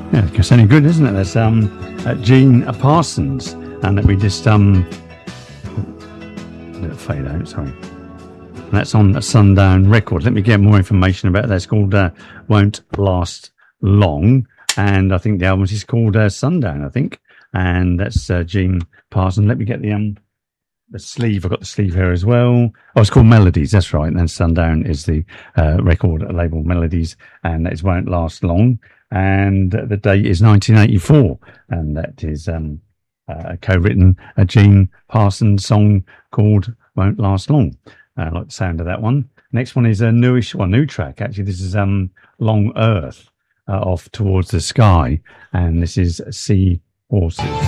Yeah, it's any good, isn't it? That's Gene Parsons, and that we just let it fade out. Sorry, and that's on a Sundown Records. Let me get more information about that. It's called "Won't Last Long," and I think the album is called Sundown. I think, and that's Gene Parsons. Let me get the sleeve. I've got the sleeve here as well. Oh, it's called Melodies. That's right. And Sundown is the record label, Melodies, and it won't last long. And the date is 1984, and that is a co-written Gene Parsons song called "Won't Last Long." I like the sound of that one. Next one is a new track. Actually, this is "Long Earth" off Towards the Sky, and this is Sea Horses.